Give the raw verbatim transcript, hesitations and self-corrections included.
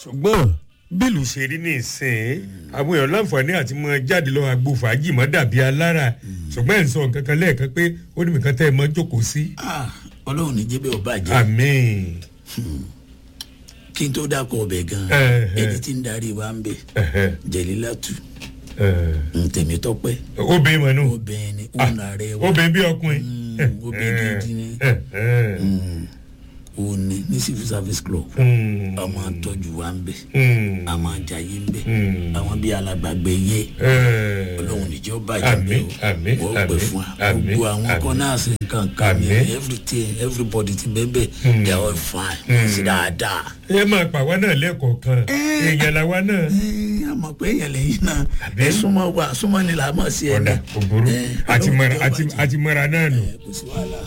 ṣùgbọ́n bílù ṣe rí ní ìsìn àwọn èèyàn láǹfààní àti mọ jáde lọ àgbo fàájì mọ́ dàbí alára ṣùgbọ́n ẹ̀ ń sọ nǹkan kan lẹ́ẹ̀kan pé ó ní nǹkan tẹ́ ẹ mọ́ jókòó sí. ọlọ́run ní jẹ́bẹ̀ ọba jẹ́. àmín. kí n tó dákọ̀ ọbẹ̀ gan-an ẹni tí ń darí wa ń bẹ̀ Jẹ̀lílátù ntẹ̀mí tọ́pẹ́. obìnrin mọ̀ nù. obìnrin ni òun ààrẹ wa. obìnrin bí ọkùnrin. obìnrin gidi ni òun ní ní civil service club àwọn àtọ́jú wa ń bẹ̀ àwọn àjàyè ń bẹ̀ àwọn bíi alágbàgbé yé ọlọ́run níjọ́ bàjẹ́ bẹ́ẹ̀ o wọ́n pè fún wa gbogbo àwọn kọ́nàṣì kankan ní everything everybody ti bẹ́ẹ̀ bẹ́ẹ̀ they are all fine sí dáadáa. ẹ máa pa àwa náà lẹ́ẹ̀kọ̀ọ̀kan èèyàn làwa náà. a mọ̀ pé èèyàn lẹ́yìn náà ẹ súnmọ́ wa súnmọ́ ni là á mọ̀ sí ẹ̀ ọ̀dà òbúrú àti mọ̀ra náà nù. kò sí wàhálà.